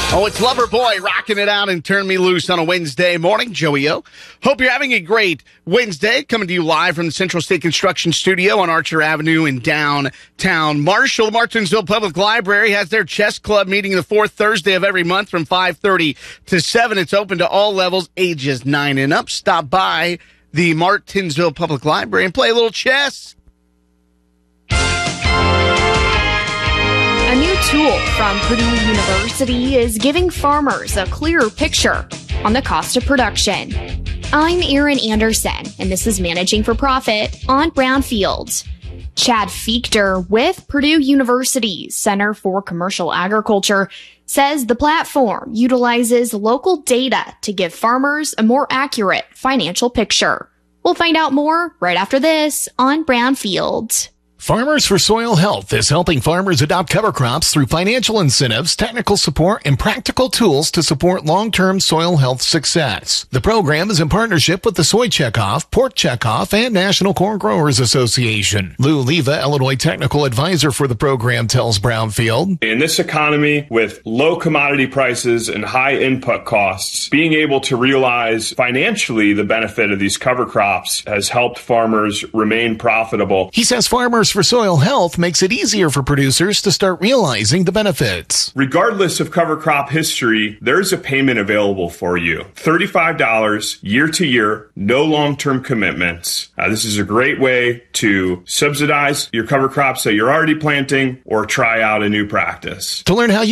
Oh, it's Loverboy rocking it out and Turn Me Loose on a Wednesday morning. Joey O. Hope you're having a great Wednesday. Coming to you live from the Central State Construction Studio on Archer Avenue in downtown Marshall. The Martinsville Public Library has their chess club meeting the fourth Thursday of every month from 5:30 to 7. It's open to all levels, ages 9 and up. Stop by the Martinsville Public Library and play a little chess. A new tool from Purdue University is giving farmers a clearer picture on the cost of production. I'm Erin Anderson, and this is Managing for Profit on Brownfield. Chad Fichter with Purdue University's Center for Commercial Agriculture says the platform utilizes local data to give farmers a more accurate financial picture. We'll find out more right after this on Brownfield. Farmers for Soil Health is helping farmers adopt cover crops through financial incentives, technical support, and practical tools to support long-term soil health success. The program is in partnership with the Soy Checkoff, Pork Checkoff, and National Corn Growers Association. Lou Leva, Illinois technical advisor for the program, tells Brownfield. In this economy with low commodity prices and high input costs, being able to realize financially the benefit of these cover crops has helped farmers remain profitable. He says Farmers for Soil Health makes it easier for producers to start realizing the benefits. Regardless of cover crop history, there's a payment available for you. $35 year to year, no long-term commitments. This is a great way to subsidize your cover crops that you're already planting or try out a new practice. To learn how